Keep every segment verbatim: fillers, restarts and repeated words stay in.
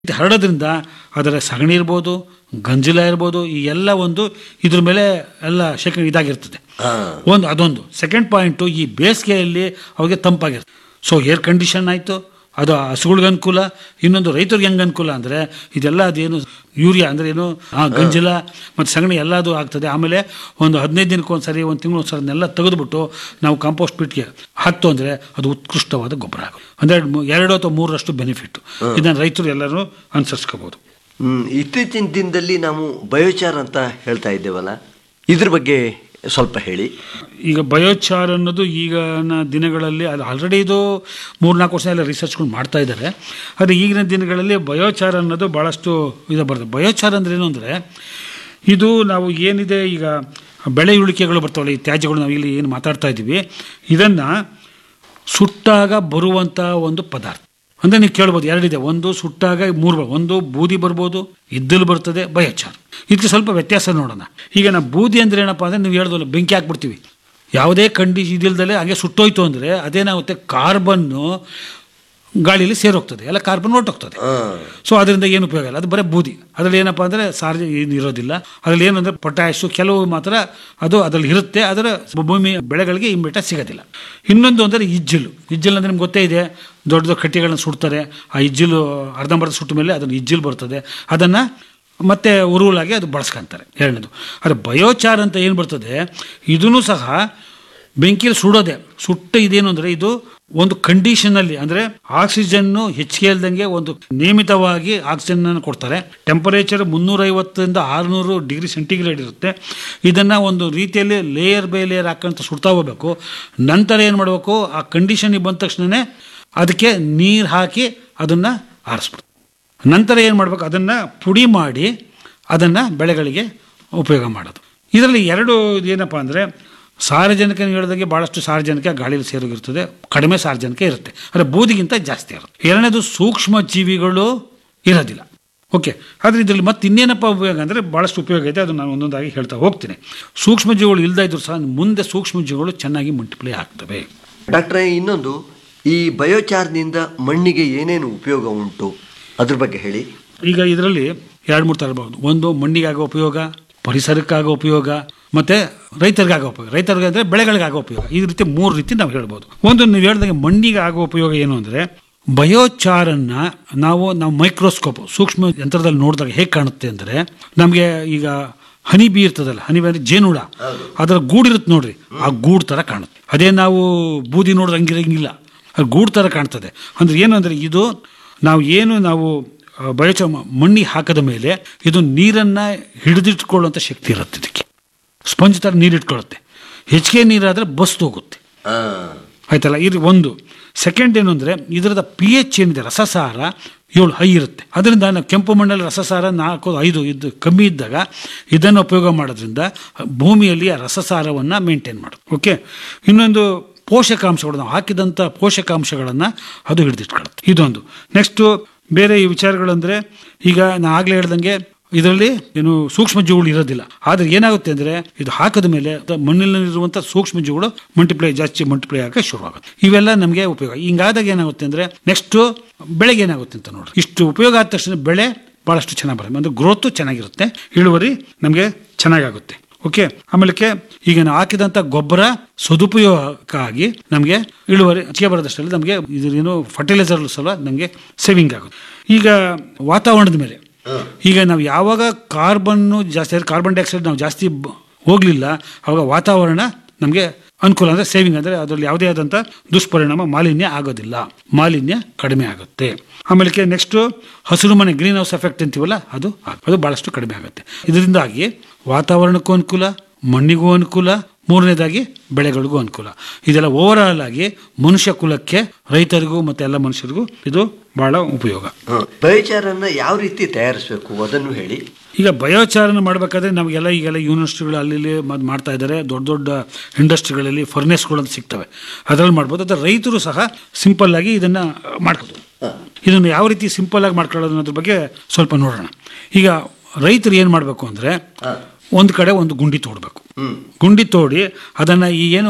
ಹರಡೋದ್ರಿಂದ ಅದರ ಸಗಣಿ ಇರ್ಬೋದು, ಗಂಜಲ ಇರ್ಬೋದು, ಈ ಎಲ್ಲ ಒಂದು ಇದ್ರ ಮೇಲೆ ಎಲ್ಲ ಶೇಖರಣೆ ಇದಾಗಿರ್ತದೆ. ಒಂದು ಅದೊಂದು ಸೆಕೆಂಡ್ ಪಾಯಿಂಟು, ಈ ಬೇಸಿಗೆಯಲ್ಲಿ ಅವಾಗೆ ತಂಪಾಗಿರ್ತದೆ. ಸೊ ಏರ್ ಕಂಡೀಷನ್ ಆಯಿತು, ಅದು ಹಸುಗಳಿಗೆ ಅನುಕೂಲ. ಇನ್ನೊಂದು ರೈತರಿಗೆ ಹೆಂಗೆ ಅನುಕೂಲ ಅಂದರೆ ಇದೆಲ್ಲ ಅದೇನು ಯೂರಿಯಾ ಅಂದರೆ ಏನು ಗಂಜಲ ಮತ್ತು ಸಗಣಿ ಎಲ್ಲ ಅದು ಆಗ್ತದೆ. ಆಮೇಲೆ ಒಂದು ಹದಿನೈದು ದಿನಕ್ಕೆ ಒಂದು ಸರಿ, ಒಂದು ತಿಂಗಳು ಒಂದು ಸರಿ ಅದನ್ನೆಲ್ಲ ತೆಗೆದುಬಿಟ್ಟು ನಾವು ಕಾಂಪೋಸ್ಟ್ ಪಿಟ್ಗೆ ಹಾಕ್ತು ಅಂದರೆ ಅದು ಉತ್ಕೃಷ್ಟವಾದ ಗೊಬ್ಬರ ಆಗುತ್ತೆ. ಅಂದರೆ ಎರಡು ಅಥವಾ ಮೂರರಷ್ಟು ಬೆನಿಫಿಟ್ಟು. ಇದನ್ನು ರೈತರು ಎಲ್ಲರೂ ಅನುಸರಿಸ್ಕೋಬೋದು. ಇತ್ತೀಚಿನ ದಿನದಲ್ಲಿ ನಾವು ಬಯೋಚಾರ್ ಅಂತ ಹೇಳ್ತಾ ಇದ್ದೇವಲ್ಲ, ಇದ್ರ ಬಗ್ಗೆ ಸ್ವಲ್ಪ ಹೇಳಿ. ಈಗ ಬಯೋಚಾರ್ ಅನ್ನೋದು ಈಗಿನ ದಿನಗಳಲ್ಲಿ ಅದು ಆಲ್ರೆಡಿ ಇದು ಮೂರ್ನಾಲ್ಕು ವರ್ಷ ಎಲ್ಲ ರಿಸರ್ಚ್ಗಳು ಮಾಡ್ತಾ ಇದ್ದಾರೆ. ಆದರೆ ಈಗಿನ ದಿನಗಳಲ್ಲಿ ಬಯೋಚಾರ್ ಅನ್ನೋದು ಭಾಳಷ್ಟು ಇದು ಬರ್ತದೆ. ಬಯೋಚಾರ್ ಅಂದರೆ ಏನು ಅಂದರೆ, ಇದು ನಾವು ಏನಿದೆ ಈಗ ಬೆಳೆ ಉಳಿಕೆಗಳು ಬರ್ತಾವಲ್ಲ, ಈ ತ್ಯಾಜ್ಯಗಳು ನಾವು ಇಲ್ಲಿ ಏನು ಮಾತಾಡ್ತಾ ಇದ್ದೀವಿ, ಇದನ್ನು ಸುಟ್ಟಾಗ ಬರುವಂಥ ಒಂದು ಪದಾರ್ಥ. ಅಂದರೆ ನೀವು ಕೇಳ್ಬೋದು ಎರಡಿದೆ, ಒಂದು ಸುಟ್ಟಾಗ ಮೂರು, ಒಂದು ಬೂದಿ ಬರ್ಬೋದು, ಇದ್ದಲು ಬರ್ತದೆ, ಬಯೋಚಾರ್. ಇದಕ್ಕೆ ಸ್ವಲ್ಪ ವ್ಯತ್ಯಾಸ ನೋಡೋಣ. ಈಗ ನಾವು ಬೂದಿ ಅಂದರೆ ಏನಪ್ಪ ಅಂದರೆ, ನೀವು ಹೇಳ್ದಲ್ಲ ಬೆಂಕಿ ಹಾಕ್ಬಿಡ್ತೀವಿ, ಯಾವುದೇ ಕಂಡಿ ಇದಿಲ್ದಲೆ ಹಾಗೆ ಸುಟ್ಟೋಯ್ತು ಅಂದರೆ ಅದೇನಾಗುತ್ತೆ, ಕಾರ್ಬನ್ನು ಗಾಳಿಯಲ್ಲಿ ಸೇರೋಗ್ತದೆ, ಎಲ್ಲ ಕಾರ್ಬನ್ ಹೊರಟೋಗ್ತದೆ. ಸೊ ಅದರಿಂದ ಏನು ಉಪಯೋಗ ಇಲ್ಲ, ಅದು ಬರೀ ಬೂದಿ. ಅದರಲ್ಲಿ ಏನಪ್ಪ ಅಂದರೆ ಸಾರ್ಜ ಏನು ಇರೋದಿಲ್ಲ. ಅದರಲ್ಲಿ ಏನು ಅಂದರೆ ಪೊಟ್ಯಾಶು ಕೆಲವು ಮಾತ್ರ ಅದು ಅದರಲ್ಲಿ ಇರುತ್ತೆ, ಅದರ ಭೂಮಿ ಬೆಳೆಗಳಿಗೆ ಇಮ್ಮಿಡಿಯೇಟ್ ಸಿಗೋದಿಲ್ಲ. ಇನ್ನೊಂದು ಅಂದರೆ ಇಜ್ಜಿಲು. ಇಜ್ಜಿಲು ಅಂದರೆ ನಿಮ್ಗೆ ಗೊತ್ತೇ ಇದೆ, ದೊಡ್ಡ ದೊಡ್ಡ ಕಟ್ಟಿಗಳನ್ನ ಸುಡ್ತಾರೆ. ಆ ಇಜ್ಜಿಲು ಅರ್ಧಂಬರ್ಧ ಸುಟ್ಟ ಮೇಲೆ ಅದನ್ನು ಇಜ್ಜಿಲು ಬರ್ತದೆ, ಅದನ್ನು ಮತ್ತೆ ಉರುಳಾಗಿ ಅದು ಬಳಸ್ಕೊಂತಾರೆ. ಎರಡನೇದು ಅದು ಬಯೋಚಾರ್ ಅಂತ ಏನು ಬರ್ತದೆ, ಇದೂ ಸಹ ಬೆಂಕಿಯಲ್ಲಿ ಸುಡೋದೆ. ಸುಟ್ಟ ಇದೇನು ಅಂದರೆ ಇದು ಒಂದು ಕಂಡೀಷನಲ್ಲಿ, ಅಂದರೆ ಆಕ್ಸಿಜನ್ನು ಹೆಚ್ಚಿಗೆ ಇಲ್ದಂಗೆ ಒಂದು ನಿಯಮಿತವಾಗಿ ಆಕ್ಸಿಜನ್ ಕೊಡ್ತಾರೆ. ಟೆಂಪರೇಚರ್ ಮುನ್ನೂರೈವತ್ತರಿಂದ ಆರುನೂರು ಡಿಗ್ರಿ ಸೆಂಟಿಗ್ರೇಡ್ ಇರುತ್ತೆ. ಇದನ್ನು ಒಂದು ರೀತಿಯಲ್ಲಿ ಲೇಯರ್ ಬೈ ಲೇಯರ್ ಹಾಕೊಂತ ಸುಡ್ತಾ ಹೋಗ್ಬೇಕು. ನಂತರ ಏನು ಮಾಡಬೇಕು, ಆ ಕಂಡೀಷನಿಗೆ ಬಂದ ತಕ್ಷಣವೇ ಅದಕ್ಕೆ ನೀರು ಹಾಕಿ ಅದನ್ನು ಆರಿಸ್ಬಿಡ್ತು. ನಂತರ ಏನು ಮಾಡಬೇಕು, ಅದನ್ನು ಪುಡಿ ಮಾಡಿ ಅದನ್ನು ಬೆಳೆಗಳಿಗೆ ಉಪಯೋಗ ಮಾಡೋದು. ಇದರಲ್ಲಿ ಎರಡು ಏನಪ್ಪ ಅಂದರೆ, ಸಾರಜನಕ ಹೇಳಿದಾಗೆ ಭಾಳಷ್ಟು ಸಾರಜನಕ ಗಾಳಿಯಲ್ಲಿ ಸೇರೋಗಿರ್ತದೆ, ಕಡಿಮೆ ಸಾರಜನಕ ಇರುತ್ತೆ, ಅಂದರೆ ಬೂದಿಗಿಂತ ಜಾಸ್ತಿ ಇರುತ್ತೆ. ಎರಡನೇದು ಸೂಕ್ಷ್ಮ ಜೀವಿಗಳು ಇರೋದಿಲ್ಲ. ಓಕೆ, ಆದರೆ ಇದರಲ್ಲಿ ಮತ್ತೆ ಇನ್ನೇನಪ್ಪ ಉಪಯೋಗ ಅಂದರೆ ಭಾಳಷ್ಟು ಉಪಯೋಗ ಇದೆ, ಅದು ನಾನು ಒಂದೊಂದಾಗಿ ಹೇಳ್ತಾ ಹೋಗ್ತೀನಿ. ಸೂಕ್ಷ್ಮ ಜೀವಿಗಳು ಇಲ್ಲದೇ ಇದ್ರೂ ಸಹ ಮುಂದೆ ಸೂಕ್ಷ್ಮ ಜೀವಿಗಳು ಚೆನ್ನಾಗಿ ಮಲ್ಟಿಪ್ಲೈ ಆಗ್ತವೆ. ಡಾಕ್ಟ್ರೇ, ಇನ್ನೊಂದು, ಈ ಬಯೋಚಾರ್ನಿಂದ ಮಣ್ಣಿಗೆ ಏನೇನು ಉಪಯೋಗ ಉಂಟು ಅದ್ರ ಬಗ್ಗೆ ಹೇಳಿ. ಈಗ ಇದರಲ್ಲಿ ಎರಡು ಮೂರು ಥರ ಇರ್ಬೋದು. ಒಂದು ಮಣ್ಣಿಗಾಗೋ ಉಪಯೋಗ, ಪರಿಸರಕ್ಕಾಗೋ ಉಪಯೋಗ, ಮತ್ತು ರೈತರಿಗಾಗೋ ಉಪಯೋಗ. ರೈತರಿಗೆ ಅಂದರೆ ಬೆಳೆಗಳಿಗಾಗೋ ಉಪಯೋಗ. ಈ ರೀತಿ ಮೂರು ರೀತಿ ನಾವು ಹೇಳ್ಬೋದು. ಒಂದು ನೀವು ಹೇಳ್ದಂಗೆ ಮಣ್ಣಿಗೆ ಆಗೋ ಉಪಯೋಗ ಏನು ಅಂದರೆ, ಬಯೋಚಾರನ್ನು ನಾವು ನಾವು ಮೈಕ್ರೋಸ್ಕೋಪ್ ಸೂಕ್ಷ್ಮ ಯಂತ್ರದಲ್ಲಿ ನೋಡಿದಾಗ ಹೇಗೆ ಕಾಣುತ್ತೆ ಅಂದರೆ, ನಮಗೆ ಈಗ ಹನಿ ಬಿ ಇರ್ತದಲ್ಲ, ಹನಿ ಬಿ ಅಂದರೆ ಜೇನುಳ, ಅದರ ಗೂಡಿರುತ್ತೆ ನೋಡ್ರಿ, ಆ ಗೂಡು ಥರ ಕಾಣುತ್ತೆ. ಅದೇ ನಾವು ಬೂದಿ ನೋಡಿದ್ರೆ ಹಂಗಿರಂಗಿಲ್ಲ, ಅದು ಗೂಡು ಥರ ಕಾಣ್ತದೆ. ಅಂದರೆ ಏನು ಅಂದರೆ, ಇದು ನಾವು ಏನು ನಾವು ಬಯೋಚಾರ ಮಣ್ಣಿಗೆ ಹಾಕದ ಮೇಲೆ ಇದು ನೀರನ್ನು ಹಿಡಿದಿಟ್ಕೊಳ್ಳುವಂಥ ಶಕ್ತಿ ಇರುತ್ತೆ. ಇದಕ್ಕೆ ಸ್ಪಂಜ್ ಥರ ನೀರು ಇಟ್ಕೊಳ್ಳುತ್ತೆ. ಹೆಚ್ಚಿಗೆ ನೀರಾದರೆ ಬಸ್ತು ಹೋಗುತ್ತೆ, ಆಯ್ತಲ್ಲ. ಇದು ಒಂದು. ಸೆಕೆಂಡ್ ಏನು ಅಂದರೆ, ಇದರದ ಪಿ ಎಚ್ ಏನಿದೆ, ರಸಸಾರ ಏಳು ಹೈ ಇರುತ್ತೆ. ಅದರಿಂದ ನಾವು ಕೆಂಪು ಮಣ್ಣಲ್ಲಿ ರಸಸಾರ ನಾಲ್ಕು ಐದು ಇದು ಕಮ್ಮಿ ಇದ್ದಾಗ ಇದನ್ನು ಉಪಯೋಗ ಮಾಡೋದ್ರಿಂದ ಭೂಮಿಯಲ್ಲಿ ಆ ರಸಸಾರವನ್ನು ಮೇಂಟೈನ್ ಮಾಡೋದು. ಓಕೆ. ಇನ್ನೊಂದು ಪೋಷಕಾಂಶಗಳು, ನಾವು ಹಾಕಿದಂಥ ಪೋಷಕಾಂಶಗಳನ್ನು ಅದು ಹಿಡಿದಿಟ್ಕೊಳ್ಳುತ್ತೆ. ಇದೊಂದು. ನೆಕ್ಸ್ಟು ಬೇರೆ ಈ ವಿಚಾರಗಳಂದರೆ, ಈಗ ನಾನು ಆಗಲೇ ಹೇಳ್ದಂಗೆ ಇದರಲ್ಲಿ ಏನು ಸೂಕ್ಷ್ಮ ಜೀವಿಗಳು ಇರೋದಿಲ್ಲ. ಆದರೆ ಏನಾಗುತ್ತೆ ಅಂದರೆ, ಇದು ಹಾಕಿದ ಮೇಲೆ ಮಣ್ಣಿನಲ್ಲಿರುವಂಥ ಸೂಕ್ಷ್ಮ ಜೀವಿಗಳು ಮಲ್ಟಿಪ್ಲೈ ಜಾಸ್ತಿ ಮಲ್ಟಿಪ್ಲೈ ಆಗಕ್ಕೆ ಶುರುವಾಗುತ್ತೆ. ಇವೆಲ್ಲ ನಮಗೆ ಉಪಯೋಗ. ಹಿಂಗಾದಾಗ ಏನಾಗುತ್ತೆ ಅಂದರೆ, ನೆಕ್ಸ್ಟು ಬೆಳೆಗೆ ಏನಾಗುತ್ತೆ ಅಂತ ನೋಡ್ರಿ. ಇಷ್ಟು ಉಪಯೋಗ ಆದ ತಕ್ಷಣ ಬೆಳೆ ಭಾಳಷ್ಟು ಚೆನ್ನಾಗಿ ಬರುತ್ತೆ, ಅಂದರೆ ಗ್ರೋತು ಚೆನ್ನಾಗಿರುತ್ತೆ, ಇಳುವರಿ ನಮಗೆ ಚೆನ್ನಾಗಾಗುತ್ತೆ. ಓಕೆ. ಆಮೇಲೆ ಈಗ ನಾವು ಹಾಕಿದಂಥ ಗೊಬ್ಬರ ಸದುಪಯೋಗಕ್ಕಾಗಿ ನಮಗೆ ಇಳುವರಿ ಹೆಚ್ಚಿಗೆ ಬರೋದಷ್ಟರಲ್ಲಿ ನಮಗೆ ಇದೇನು ಫರ್ಟಿಲೈಸರ್ ಸಲ ನಮಗೆ ಸೇವಿಂಗ್ ಆಗುತ್ತೆ. ಈಗ ವಾತಾವರಣದ ಮೇಲೆ, ಈಗ ನಾವು ಯಾವಾಗ ಕಾರ್ಬನ್ನು ಜಾಸ್ತಿ, ಕಾರ್ಬನ್ ಡೈಆಕ್ಸೈಡ್ ನಾವು ಜಾಸ್ತಿ ಹೋಗಲಿಲ್ಲ, ಆವಾಗ ವಾತಾವರಣ ನಮಗೆ ಅನುಕೂಲ, ಅಂದರೆ ಸೇವಿಂಗ್, ಅಂದರೆ ಅದರಲ್ಲಿ ಯಾವುದೇ ಆದಂಥ ದುಷ್ಪರಿಣಾಮ ಮಾಲಿನ್ಯ ಆಗೋದಿಲ್ಲ, ಮಾಲಿನ್ಯ ಕಡಿಮೆ ಆಗುತ್ತೆ. ಆಮೇಲೆ ನೆಕ್ಸ್ಟು ಹಸಿರು ಮನೆ, ಗ್ರೀನ್ ಹೌಸ್ ಎಫೆಕ್ಟ್ ಅಂತೀವಲ್ಲ, ಅದು ಅದು ಭಾಳಷ್ಟು ಕಡಿಮೆ ಆಗುತ್ತೆ. ಇದರಿಂದಾಗಿ ವಾತಾವರಣಕ್ಕೂ ಅನುಕೂಲ, ಮಣ್ಣಿಗೂ ಅನುಕೂಲ, ಮೂರನೇದಾಗಿ ಬೆಳೆಗಳಿಗೂ ಅನುಕೂಲ. ಇದೆಲ್ಲ ಓವರ್ ಆಲ್ ಆಗಿ ಮನುಷ್ಯ ಕುಲಕ್ಕೆ, ರೈತರಿಗೂ ಮತ್ತು ಎಲ್ಲ ಮನುಷ್ಯರಿಗೂ ಇದು ಬಹಳ ಉಪಯೋಗ. ಬಯೋಚಾರನ್ನು ಯಾವ ರೀತಿ ತಯಾರಿಸಬೇಕು ಅದನ್ನು ಹೇಳಿ. ಈಗ ಬಯೋಚಾರನ ಮಾಡಬೇಕಾದ್ರೆ ನಮಗೆಲ್ಲ ಈಗೆಲ್ಲ ಯೂನಿವರ್ಸಿಟಿಗಳು ಅಲ್ಲಿ ಮಾಡ್ತಾ ಇದ್ದಾರೆ, ದೊಡ್ಡ ದೊಡ್ಡ ಇಂಡಸ್ಟ್ರಿಗಳಲ್ಲಿ ಫರ್ನೆಸ್ಗಳು ಅಂತ ಸಿಗ್ತವೆ, ಅದರಲ್ಲಿ ಮಾಡ್ಬೋದು. ಅದರ ರೈತರು ಸಹ ಸಿಂಪಲ್ ಆಗಿ ಇದನ್ನು ಮಾಡ್ಬೋದು. ಇದನ್ನು ಯಾವ ರೀತಿ ಸಿಂಪಲ್ ಆಗಿ ಮಾಡ್ಕೊಳ್ಳೋದು ಅನ್ನೋದ್ರ ಬಗ್ಗೆ ಸ್ವಲ್ಪ ನೋಡೋಣ. ಈಗ ರೈತರು ಏನು ಮಾಡಬೇಕು ಅಂದರೆ, ಒಂದು ಕಡೆ ಒಂದು ಗುಂಡಿ ತೋಡಬೇಕು. ಗುಂಡಿ ತೋಡಿ ಅದನ್ನು ಈ ಏನು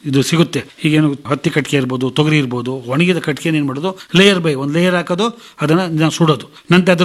ಇದು ಸಿಗುತ್ತೆ. ಈಗೇನು ಹತ್ತಿ ಕಟ್ಟಿಗೆ ಇರ್ಬೋದು, ತೊಗರಿ ಇರ್ಬೋದು, ಒಣಗಿದ ಕಟ್ಟಿಗೆ ಏನ್ ಮಾಡೋದು ಲೇಯರ್ ಬೈ ಒಂದು ಲೇಯರ್ ಹಾಕೋದು, ಅದನ್ನ ನಾವು ಸುಡೋದು, ನಂತರ